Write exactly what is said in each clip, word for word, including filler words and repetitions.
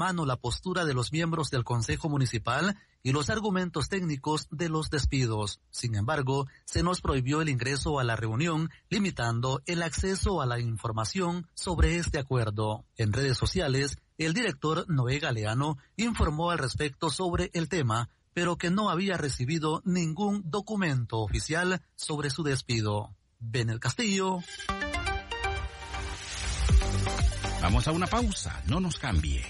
mano la postura de los miembros del Consejo Municipal y los argumentos técnicos de los despidos. Sin embargo, se nos prohibió el ingreso a la reunión, limitando el acceso a la información sobre este acuerdo. En redes sociales, el director Noé Galeano informó al respecto sobre el tema, pero que no había recibido ningún documento oficial sobre su despido. Benel Castillo. Vamos a una pausa, no nos cambie.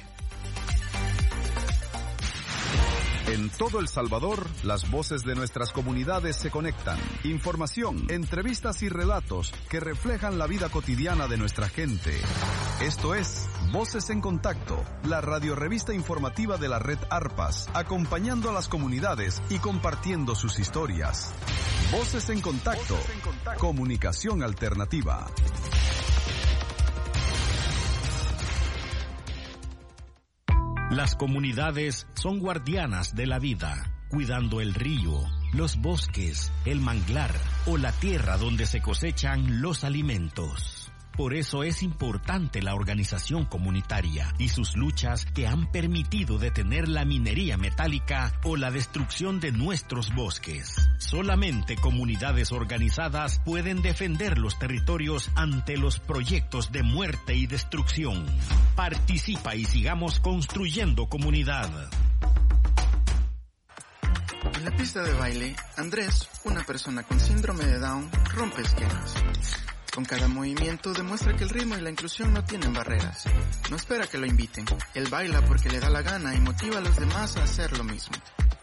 En todo El Salvador, las voces de nuestras comunidades se conectan. Información, entrevistas y relatos que reflejan la vida cotidiana de nuestra gente. Esto es Voces en Contacto, la radiorrevista informativa de la red ARPAS, acompañando a las comunidades y compartiendo sus historias. Voces en Contacto, Voces en Contacto. Comunicación alternativa. Las comunidades son guardianas de la vida, cuidando el río, los bosques, el manglar o la tierra donde se cosechan los alimentos. Por eso es importante la organización comunitaria y sus luchas que han permitido detener la minería metálica o la destrucción de nuestros bosques. Solamente comunidades organizadas pueden defender los territorios ante los proyectos de muerte y destrucción. Participa y sigamos construyendo comunidad. En la pista de baile, Andrés, una persona con síndrome de Down, rompe esquemas. Con cada movimiento demuestra que el ritmo y la inclusión no tienen barreras. No espera que lo inviten. Él baila porque le da la gana y motiva a los demás a hacer lo mismo.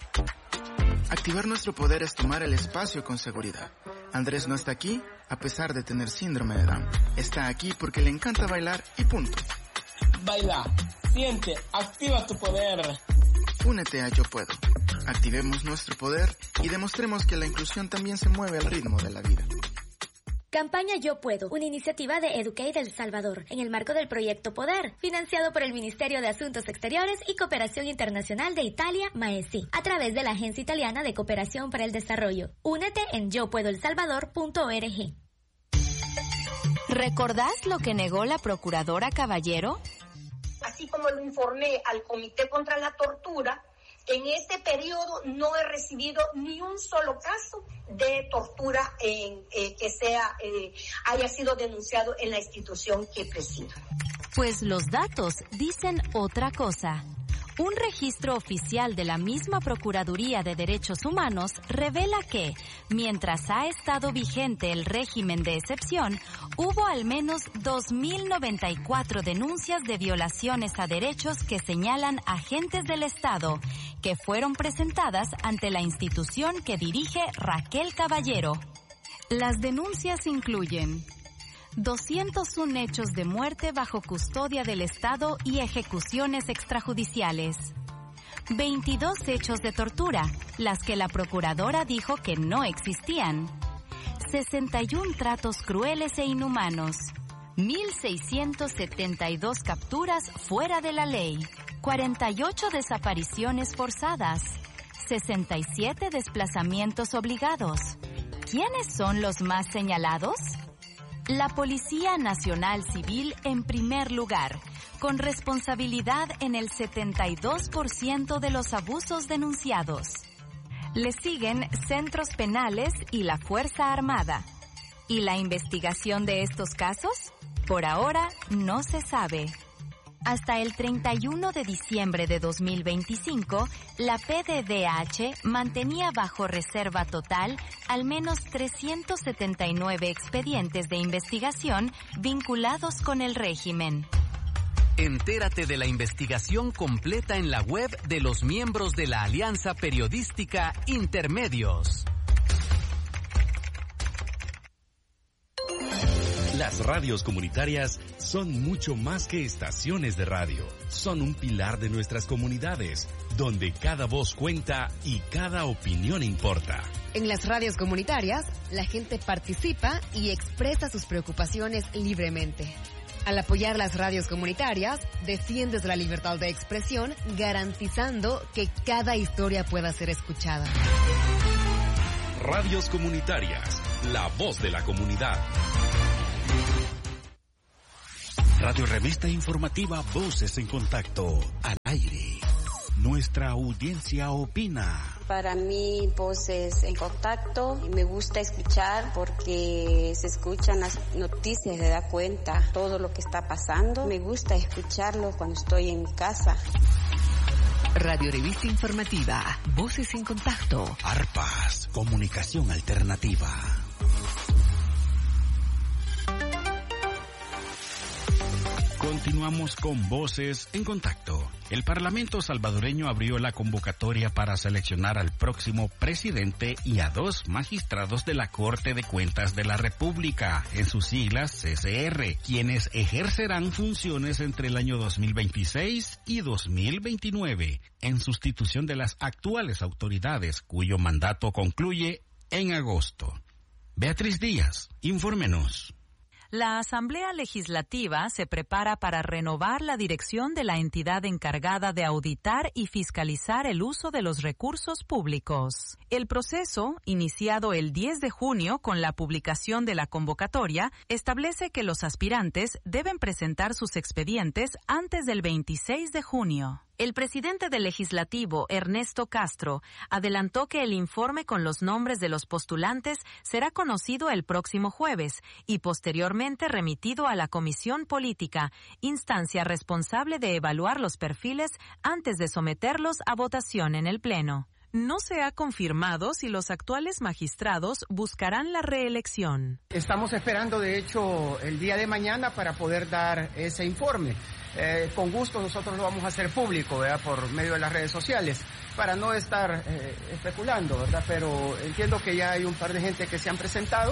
Activar nuestro poder es tomar el espacio con seguridad. Andrés no está aquí a pesar de tener síndrome de Down. Está aquí porque le encanta bailar y punto. Baila, siente, activa tu poder. Únete a Yo Puedo. Activemos nuestro poder y demostremos que la inclusión también se mueve al ritmo de la vida. Campaña Yo Puedo, una iniciativa de Educate El Salvador, en el marco del proyecto Poder, financiado por el Ministerio de Asuntos Exteriores y Cooperación Internacional de Italia, MAESI, a través de la Agencia Italiana de Cooperación para el Desarrollo. Únete en yo puedo el salvador punto org. ¿Recordás lo que negó la procuradora Caballero? Así como lo informé al Comité contra la Tortura, en este periodo no he recibido ni un solo caso de tortura en, eh, que sea eh, haya sido denunciado en la institución que presido. Pues los datos dicen otra cosa. Un registro oficial de la misma Procuraduría de Derechos Humanos revela que, mientras ha estado vigente el régimen de excepción, hubo al menos dos mil noventa y cuatro denuncias de violaciones a derechos que señalan agentes del Estado, que fueron presentadas ante la institución que dirige Raquel Caballero. Las denuncias incluyen doscientos uno hechos de muerte bajo custodia del Estado y ejecuciones extrajudiciales, veintidós hechos de tortura, las que la procuradora dijo que no existían, sesenta y uno tratos crueles e inhumanos, mil seiscientas setenta y dos capturas fuera de la ley, cuarenta y ocho desapariciones forzadas, sesenta y siete desplazamientos obligados. ¿Quiénes son los más señalados? La Policía Nacional Civil en primer lugar, con responsabilidad en el setenta y dos por ciento de los abusos denunciados. Le siguen centros penales y la Fuerza Armada. ¿Y la investigación de estos casos? Por ahora no se sabe. Hasta el treinta y uno de diciembre de dos mil veinticinco, la P D D H mantenía bajo reserva total al menos trescientos setenta y nueve expedientes de investigación vinculados con el régimen. Entérate de la investigación completa en la web de los miembros de la Alianza Periodística Intermedios. Las radios comunitarias son mucho más que estaciones de radio. Son un pilar de nuestras comunidades, donde cada voz cuenta y cada opinión importa. En las radios comunitarias, la gente participa y expresa sus preocupaciones libremente. Al apoyar las radios comunitarias, defiendes la libertad de expresión, garantizando que cada historia pueda ser escuchada. Radios comunitarias, la voz de la comunidad. Radio Revista Informativa Voces en Contacto, al aire. Nuestra audiencia opina. Para mí, Voces en Contacto, me gusta escuchar porque se escuchan las noticias, se da cuenta todo lo que está pasando. Me gusta escucharlo cuando estoy en casa. Radio Revista Informativa, Voces en Contacto. Arpas, comunicación alternativa. Continuamos con Voces en Contacto. El Parlamento salvadoreño abrió la convocatoria para seleccionar al próximo presidente y a dos magistrados de la Corte de Cuentas de la República, en sus siglas C C R, quienes ejercerán funciones entre el año dos mil veintiséis y dos mil veintinueve, en sustitución de las actuales autoridades cuyo mandato concluye en agosto. Beatriz Díaz, infórmenos. La Asamblea Legislativa se prepara para renovar la dirección de la entidad encargada de auditar y fiscalizar el uso de los recursos públicos. El proceso, iniciado el diez de junio con la publicación de la convocatoria, establece que los aspirantes deben presentar sus expedientes antes del veintiséis de junio. El presidente del Legislativo, Ernesto Castro, adelantó que el informe con los nombres de los postulantes será conocido el próximo jueves y posteriormente remitido a la Comisión Política, instancia responsable de evaluar los perfiles antes de someterlos a votación en el Pleno. No se ha confirmado si los actuales magistrados buscarán la reelección. Estamos esperando, de hecho, el día de mañana para poder dar ese informe. Eh, con gusto nosotros lo vamos a hacer público, ¿verdad?, por medio de las redes sociales, para no estar eh, especulando, ¿verdad? Pero entiendo que ya hay un par de gente que se han presentado.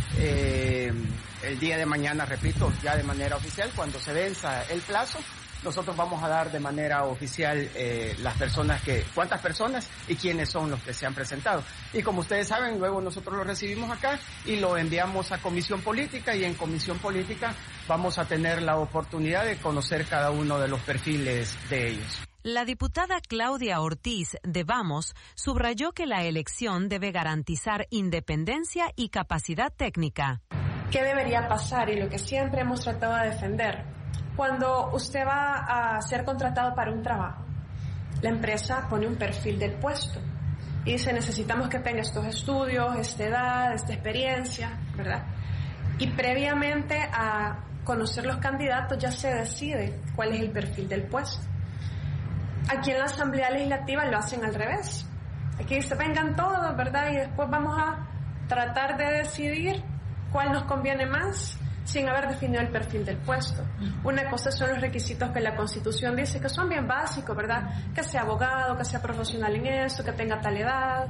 Eh, el día de mañana, repito, ya de manera oficial, cuando se venza el plazo, nosotros vamos a dar de manera oficial eh, las personas que, cuántas personas y quiénes son los que se han presentado. Y como ustedes saben, luego nosotros lo recibimos acá y lo enviamos a Comisión Política, y en Comisión Política vamos a tener la oportunidad de conocer cada uno de los perfiles de ellos. La diputada Claudia Ortiz, de Vamos, subrayó que la elección debe garantizar independencia y capacidad técnica. ¿Qué debería pasar? Y lo que siempre hemos tratado de defender. Cuando usted va a ser contratado para un trabajo, la empresa pone un perfil del puesto y dice: necesitamos que tenga estos estudios, esta edad, esta experiencia, ¿verdad? Y previamente a conocer los candidatos ya se decide cuál es el perfil del puesto. Aquí en la Asamblea Legislativa lo hacen al revés. Aquí dice: vengan todos, ¿verdad? Y después vamos a tratar de decidir cuál nos conviene más, sin haber definido el perfil del puesto. Una cosa son los requisitos que la Constitución dice, que son bien básicos, ¿verdad? Que sea abogado, que sea profesional en eso, que tenga tal edad,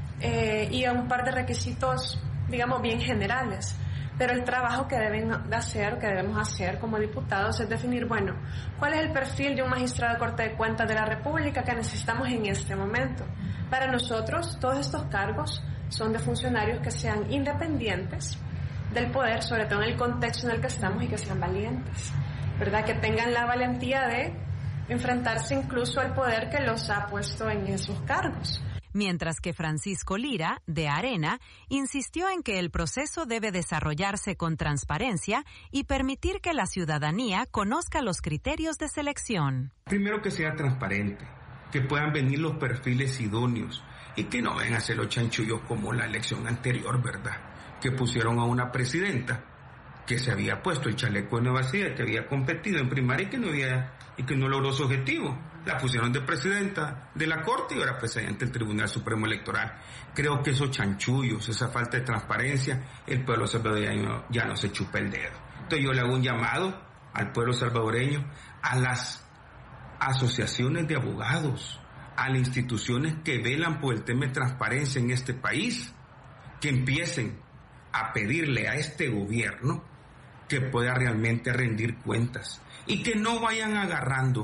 eh, y un par de requisitos, digamos, bien generales. Pero el trabajo que deben de hacer, que debemos hacer como diputados, es definir, bueno, cuál es el perfil de un magistrado de Corte de Cuentas de la República que necesitamos en este momento. Para nosotros, todos estos cargos son de funcionarios que sean independientes del poder, sobre todo en el contexto en el que estamos, y que sean valientes, ¿verdad? Que tengan la valentía de enfrentarse incluso al poder que los ha puesto en esos cargos. Mientras que Francisco Lira, de Arena, insistió en que el proceso debe desarrollarse con transparencia y permitir que la ciudadanía conozca los criterios de selección. Primero, que sea transparente, que puedan venir los perfiles idóneos y que no vengan a hacer los chanchullos como la elección anterior, ¿verdad?, que pusieron a una presidenta que se había puesto el chaleco de Nueva Sida, que había competido en primaria y que no había y que no logró su objetivo. La pusieron de presidenta de la Corte y ahora presidente del Tribunal Supremo Electoral. Creo que esos chanchullos, esa falta de transparencia, el pueblo salvadoreño ya no se chupa el dedo. Entonces yo le hago un llamado al pueblo salvadoreño, a las asociaciones de abogados, a las instituciones que velan por el tema de transparencia en este país, que empiecen a pedirle a este gobierno que pueda realmente rendir cuentas y que no vayan agarrando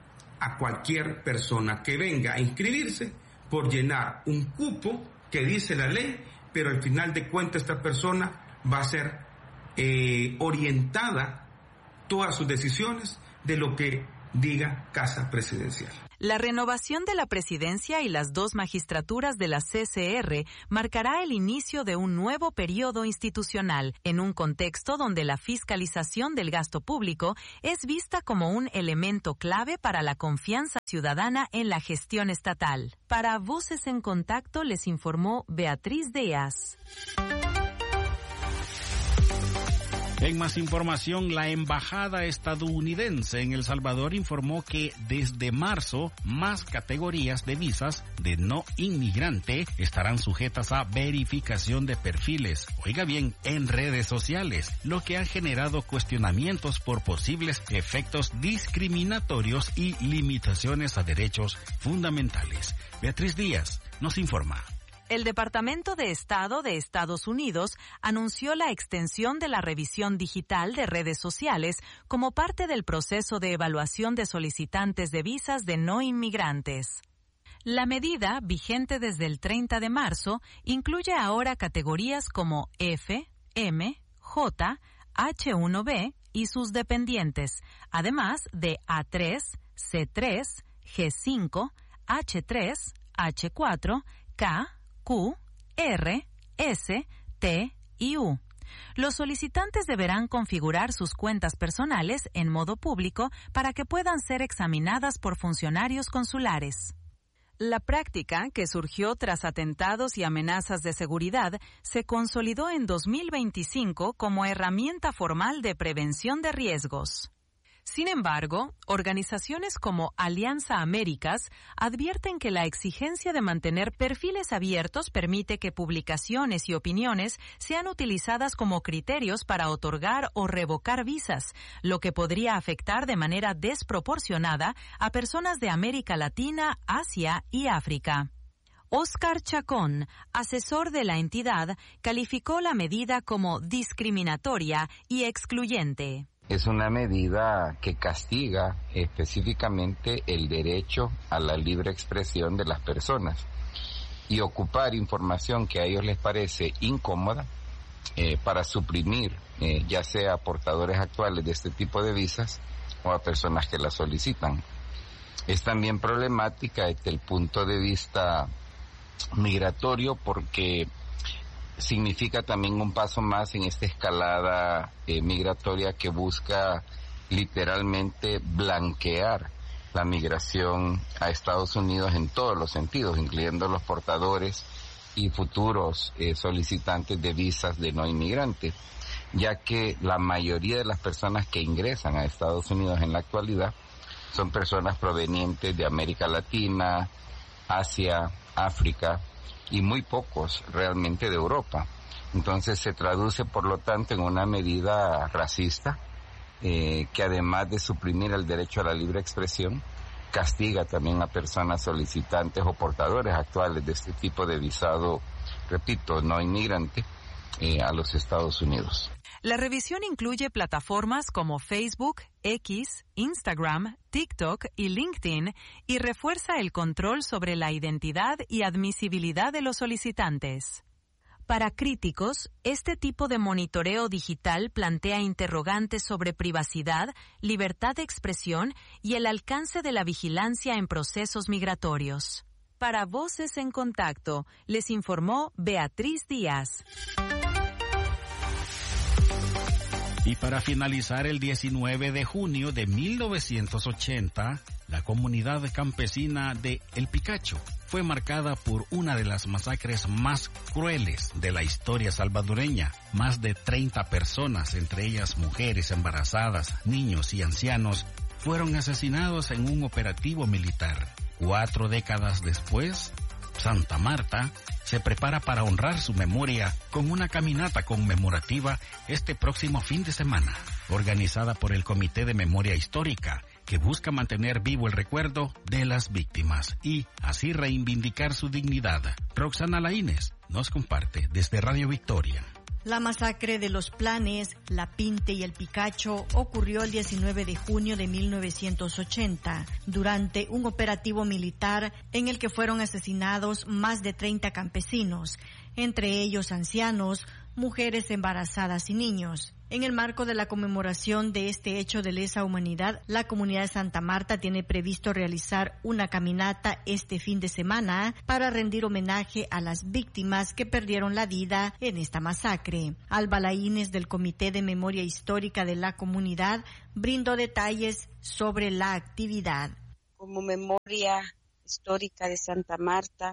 a cualquier persona que venga a inscribirse por llenar un cupo que dice la ley, pero al final de cuentas esta persona va a ser eh, orientada todas sus decisiones de lo que diga Casa Presidencial. La renovación de la presidencia y las dos magistraturas de la C C R marcará el inicio de un nuevo periodo institucional, en un contexto donde la fiscalización del gasto público es vista como un elemento clave para la confianza ciudadana en la gestión estatal. Para Voces en Contacto les informó Beatriz Díaz. En más información, la embajada estadounidense en El Salvador informó que desde marzo más categorías de visas de no inmigrante estarán sujetas a verificación de perfiles, oiga bien, en redes sociales, lo que ha generado cuestionamientos por posibles efectos discriminatorios y limitaciones a derechos fundamentales. Beatriz Díaz nos informa. El Departamento de Estado de Estados Unidos anunció la extensión de la revisión digital de redes sociales como parte del proceso de evaluación de solicitantes de visas de no inmigrantes. La medida, vigente desde el treinta de marzo, incluye ahora categorías como F, M, J, H uno B y sus dependientes, además de A tres, C tres, G cinco, H tres, H cuatro, K, Q, R, S, T y U. Los solicitantes deberán configurar sus cuentas personales en modo público para que puedan ser examinadas por funcionarios consulares. La práctica, que surgió tras atentados y amenazas de seguridad, se consolidó en dos mil veinticinco como herramienta formal de prevención de riesgos. Sin embargo, organizaciones como Alianza Américas advierten que la exigencia de mantener perfiles abiertos permite que publicaciones y opiniones sean utilizadas como criterios para otorgar o revocar visas, lo que podría afectar de manera desproporcionada a personas de América Latina, Asia y África. Oscar Chacón, asesor de la entidad, calificó la medida como discriminatoria y excluyente. Es una medida que castiga específicamente el derecho a la libre expresión de las personas y ocupar información que a ellos les parece incómoda eh, para suprimir eh, ya sea a portadores actuales de este tipo de visas o a personas que las solicitan. Es también problemática desde el punto de vista migratorio porque significa también un paso más en esta escalada eh, migratoria que busca literalmente blanquear la migración a Estados Unidos en todos los sentidos, incluyendo los portadores y futuros eh, solicitantes de visas de no inmigrantes, ya que la mayoría de las personas que ingresan a Estados Unidos en la actualidad son personas provenientes de América Latina, Asia, África, y muy pocos realmente de Europa. Entonces se traduce, por lo tanto, en una medida racista eh, que además de suprimir el derecho a la libre expresión, castiga también a personas solicitantes o portadores actuales de este tipo de visado, repito, no inmigrante, eh, a los Estados Unidos. La revisión incluye plataformas como Facebook, X, Instagram, TikTok y LinkedIn y refuerza el control sobre la identidad y admisibilidad de los solicitantes. Para críticos, este tipo de monitoreo digital plantea interrogantes sobre privacidad, libertad de expresión y el alcance de la vigilancia en procesos migratorios. Para Voces en Contacto, les informó Beatriz Díaz. Y para finalizar, el diecinueve de junio de mil novecientos ochenta, la comunidad campesina de El Picacho fue marcada por una de las masacres más crueles de la historia salvadoreña. Más de treinta personas, entre ellas mujeres embarazadas, niños y ancianos, fueron asesinados en un operativo militar. Cuatro décadas después, Santa Marta se prepara para honrar su memoria con una caminata conmemorativa este próximo fin de semana, organizada por el Comité de Memoria Histórica, que busca mantener vivo el recuerdo de las víctimas y así reivindicar su dignidad. Roxana Laínez nos comparte desde Radio Victoria. La masacre de los Planes, La Pinte y El Picacho ocurrió el diecinueve de junio de mil novecientos ochenta, durante un operativo militar en el que fueron asesinados más de treinta campesinos, entre ellos ancianos, mujeres embarazadas y niños. En el marco de la conmemoración de este hecho de lesa humanidad, la comunidad de Santa Marta tiene previsto realizar una caminata este fin de semana para rendir homenaje a las víctimas que perdieron la vida en esta masacre. Alba Laínez, del Comité de Memoria Histórica de la comunidad, brindó detalles sobre la actividad. Como memoria histórica de Santa Marta,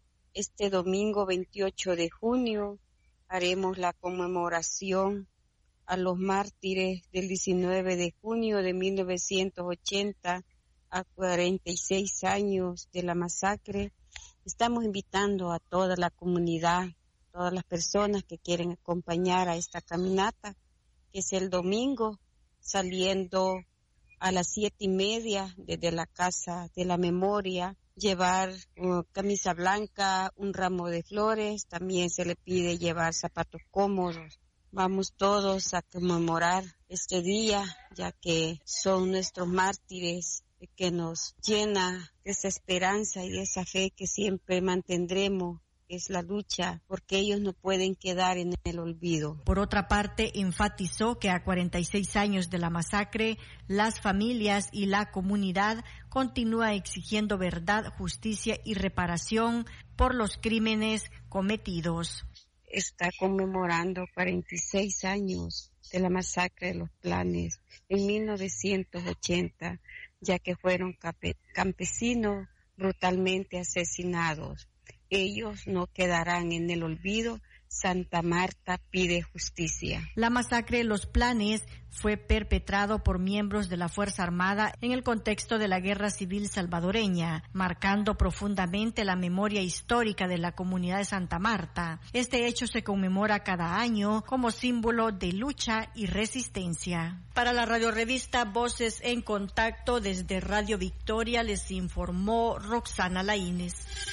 este domingo veintiocho de junio haremos la conmemoración a los mártires del diecinueve de junio de mil novecientos ochenta a cuarenta y seis años de la masacre. Estamos invitando a toda la comunidad, todas las personas que quieren acompañar a esta caminata, que es el domingo, saliendo a las siete y media desde la Casa de la Memoria, llevar uh, camisa blanca, un ramo de flores, también se le pide llevar zapatos cómodos. Vamos todos a conmemorar este día, ya que son nuestros mártires que nos llena de esa esperanza y de esa fe que siempre mantendremos. Es la lucha, porque ellos no pueden quedar en el olvido. Por otra parte, enfatizó que a cuarenta y seis años de la masacre, las familias y la comunidad continúa exigiendo verdad, justicia y reparación por los crímenes cometidos. Está conmemorando cuarenta y seis años de la masacre de Los Planes en mil novecientos ochenta, ya que fueron campesinos brutalmente asesinados. Ellos no quedarán en el olvido. Santa Marta pide justicia. La masacre de Los Planes fue perpetrado por miembros de la Fuerza Armada en el contexto de la Guerra Civil salvadoreña, marcando profundamente la memoria histórica de la comunidad de Santa Marta. Este hecho se conmemora cada año como símbolo de lucha y resistencia. Para la radiorevista Voces en Contacto, desde Radio Victoria les informó Roxana Laínez.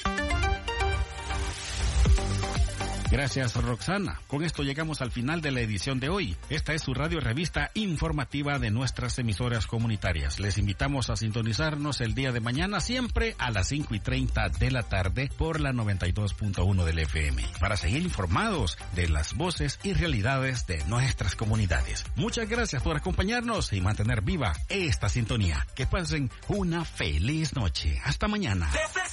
Gracias, Roxana. Con esto llegamos al final de la edición de hoy. Esta es su radio revista informativa de nuestras emisoras comunitarias. Les invitamos a sintonizarnos el día de mañana, siempre a las cinco y treinta de la tarde por la noventa y dos punto uno del F M, para seguir informados de las voces y realidades de nuestras comunidades. Muchas gracias por acompañarnos y mantener viva esta sintonía. Que pasen una feliz noche. Hasta mañana.